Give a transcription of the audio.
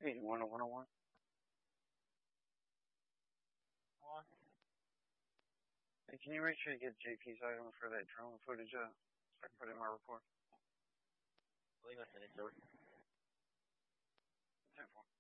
81 to 101. Hey, can you make sure you get JP's item for that drone footage so I can put it in my report? Going to send it, sir. 10-4.